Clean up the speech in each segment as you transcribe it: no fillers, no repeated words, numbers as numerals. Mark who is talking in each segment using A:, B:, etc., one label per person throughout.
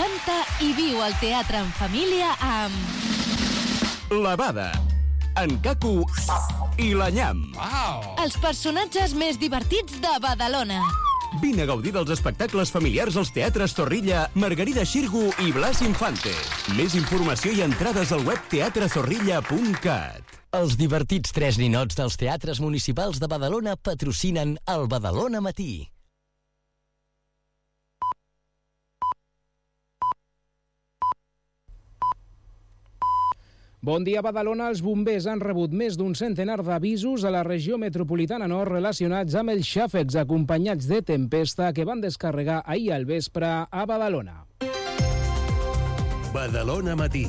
A: 90 i viu el teatre en família amb...
B: La Bada, en Caco i la Nyam.
A: Els personatges més divertits de Badalona.
B: Vine a gaudir dels espectacles familiars als teatres Zorrilla, Margarida Xirgu i Blas Infante. Més informació i entrades al web teatrezorrilla.cat.
C: Els divertits 3 ninots dels teatres municipals de Badalona patrocinen el Badalona Matí.
D: Bon dia, Badalona. Els bombers han rebut més d'un centenar d'avisos a la regió metropolitana nord relacionats amb els xàfecs acompanyats de tempesta que van descarregar ahir al vespre a Badalona.
E: Badalona Matí.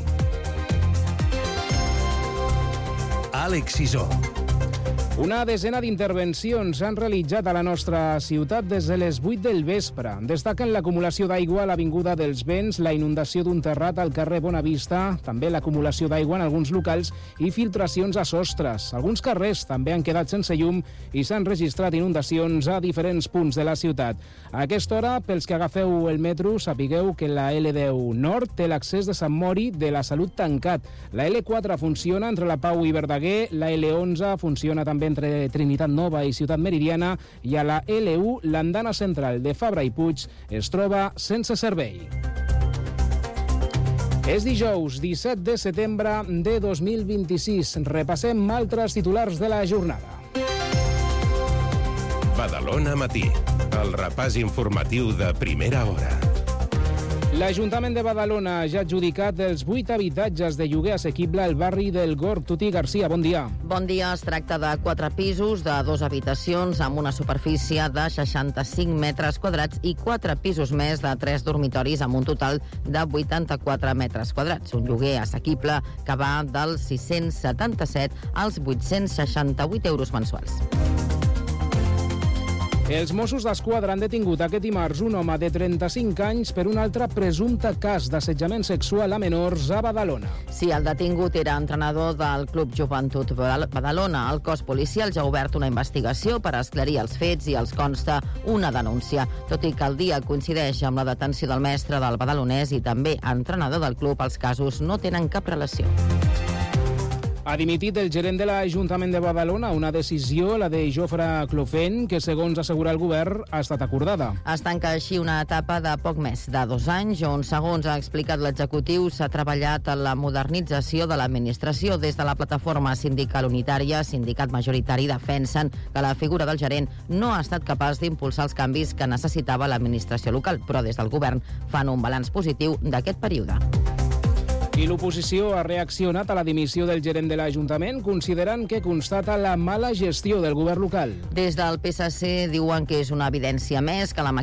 E: Àlex Sisó.
D: Una desena d'intervencions s'han realitzat a la nostra ciutat des de les 8 del vespre. Destaquen l'acumulació d'aigua a l'Avinguda dels Vents, la inundació d'un terrat al carrer Bonavista, també l'acumulació d'aigua en alguns locals i filtracions a sostres. Alguns carrers també han quedat sense llum i s'han registrat inundacions a diferents punts de la ciutat. A aquesta hora, pels que agafeu el metro, sapigueu que la L10 Nord té l'accés de Sant Mori de la Salut tancat. La L4 funciona entre la Pau i Verdaguer, la L11 funciona també entre Trinitat Nova i Ciutat Meridiana i a la L1 l'andana central de Fabra i Puig es troba sense servei. És dijous 17 de setembre de 2026. Repassem altres titulars de la jornada.
E: Badalona Matí, el repàs informatiu de primera hora.
D: L'Ajuntament de Badalona ja ha adjudicat els 8 habitatges de lloguer assequible al barri del Gorg. Tuti Garcia, bon dia.
F: Bon dia. Es tracta de 4 pisos de 2 habitacions amb una superfície de 65 metres quadrats i 4 pisos més de 3 dormitoris amb un total de 84 metres quadrats. Un lloguer assequible que va dels 677 als 868 euros mensuals.
D: Els Mossos d'Esquadra han detingut aquest dimarts un home de 35 anys per un altre presumpte cas d'assetjament sexual a menors a Badalona.
F: Sí, el detingut era entrenador del Club Joventut Badalona. El cos policial ja ha obert una investigació per esclarir els fets i els consta una denúncia. Tot i que el dia coincideix amb la detenció del mestre del badalonès i també entrenador del club, els casos no tenen cap relació.
D: Ha dimitit el gerent de l'Ajuntament de Badalona, una decisió, la de Jofre Clofent, que segons assegura el govern ha estat acordada.
F: Es tanca així una etapa de poc més de 2 anys, on, segons ha explicat l'executiu, s'ha treballat en la modernització de l'administració. Des de la plataforma sindical unitària, sindicat majoritari, defensen que la figura del gerent no ha estat capaç d'impulsar els canvis que necessitava l'administració local, però des del govern fan un balanç positiu d'aquest període.
D: I l'oposició ha reaccionat a la dimissió del gerent de l'Ajuntament, considerant que constata la mala gestió del govern local.
F: Des del PSC diuen que és una evidència més que la